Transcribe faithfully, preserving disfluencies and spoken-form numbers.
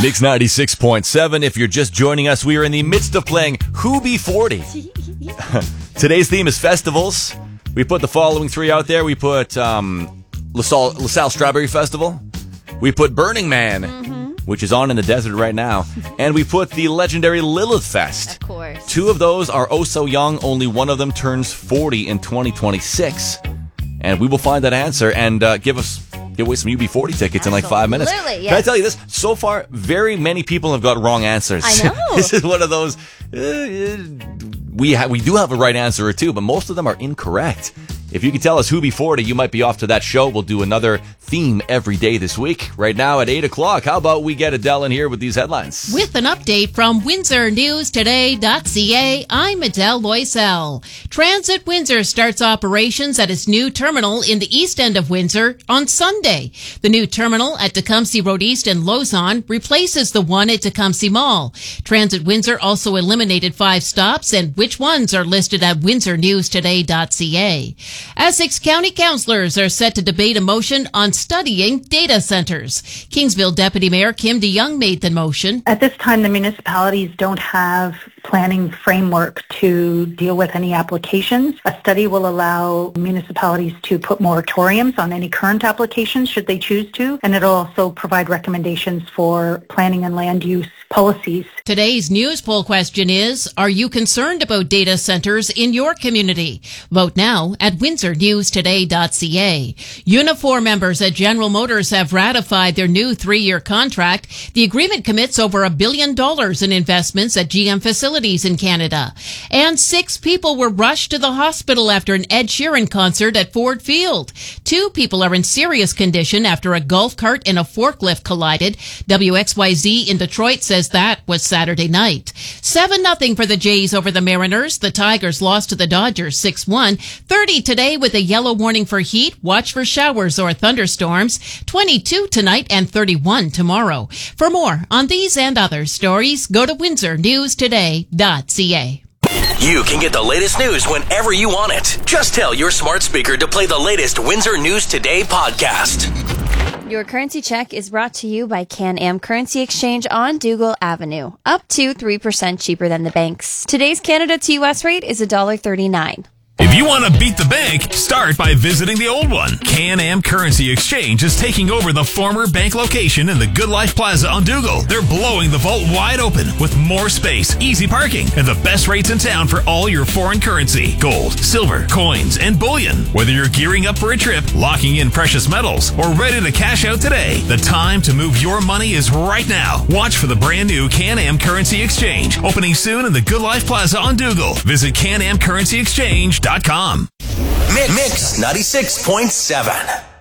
Mix ninety-six point seven. If you're just joining us, we are in the midst of playing Who Be forty. Today's theme is festivals. We put the following three out there. We put um, LaSalle, LaSalle Strawberry Festival. We put Burning Man, mm-hmm. which is on in the desert right now. And we put the legendary Lilith Fest. Of course. Two of those are oh so young. Only one of them turns forty in twenty twenty-six. And we will find that answer and uh, give us... give away some U B forty tickets Absolutely. in like five minutes. Yes. Can I tell you this? So far, very many people have got wrong answers. I know. This is one of those. Uh, we ha- we do have a right answer or two, but most of them are incorrect. If you can tell us who be forty, you might be off to that show. We'll do another theme every day this week. Right now at eight o'clock, how about we get Adele in here with these headlines? With an update from Windsor News Today dot C A, I'm Adele Loisel. Transit Windsor starts operations at its new terminal in the east end of Windsor on Sunday. The new terminal at Tecumseh Road East in Lausanne replaces the one at Tecumseh Mall. Transit Windsor also eliminated five stops, and which ones are listed at Windsor News Today dot C A. Essex County councillors are set to debate a motion on studying data centers. Kingsville Deputy Mayor Kim DeYoung made the motion. At this time, the municipalities don't have planning framework to deal with any applications. A study will allow municipalities to put moratoriums on any current applications should they choose to, and it'll also provide recommendations for planning and land use policies. Today's news poll question is, are you concerned about data centers in your community? Vote now at Windsor News Today dot C A. Unifor members at General Motors have ratified their new three-year contract. The agreement commits over a billion dollars in investments at G M facilities in Canada. And six people were rushed to the hospital after an Ed Sheeran concert at Ford Field. Two people are in serious condition after a golf cart and a forklift collided. W X Y Z in Detroit says that was Saturday night. seven nothing for the Jays over the Mariners. The Tigers lost to the Dodgers six one. thirty today with a yellow warning for heat. Watch for showers or thunderstorms. twenty-two tonight and thirty-one tomorrow. For more on these and other stories, go to Windsor News Today dot C A. You can get the latest news whenever you want it. Just tell your smart speaker to play the latest Windsor News Today podcast. Your currency check is brought to you by Can-Am Currency Exchange on Dougal Avenue. Up to three percent cheaper than the banks. Today's Canada to U S rate is one dollar thirty-nine. If you want to beat the bank, start by visiting the old one. Can-Am Currency Exchange is taking over the former bank location in the Good Life Plaza on Dougal. They're blowing the vault wide open with more space, easy parking, and the best rates in town for all your foreign currency, gold, silver, coins, and bullion. Whether you're gearing up for a trip, locking in precious metals, or ready to cash out today, the time to move your money is right now. Watch for the brand new Can-Am Currency Exchange, opening soon in the Good Life Plaza on Dougal. Visit can am currency exchange dot com. Mix ninety-six point seven.